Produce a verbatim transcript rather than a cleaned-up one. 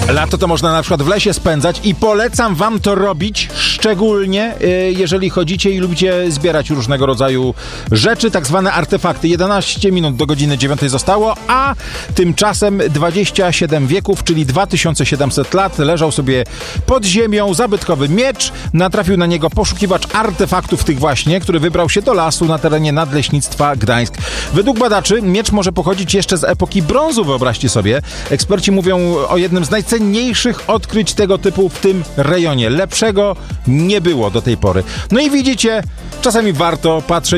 Lato to można na przykład w lesie spędzać i polecam wam to robić, szczególnie jeżeli chodzicie i lubicie zbierać różnego rodzaju rzeczy, tak zwane artefakty. jedenaście minut do godziny dziewiątej zostało, a tymczasem dwadzieścia siedem wieków, czyli dwa tysiące siedemset lat, leżał sobie pod ziemią zabytkowy miecz. Natrafił na niego poszukiwacz artefaktów tych właśnie, który wybrał się do lasu na terenie Nadleśnictwa Gdańsk. Według badaczy miecz może pochodzić jeszcze z epoki brązu, wyobraźcie sobie. Eksperci mówią o jednym z najcenniejszych odkryć tego typu w tym rejonie. Lepszego nie było do tej pory. No i widzicie, czasami warto patrzeć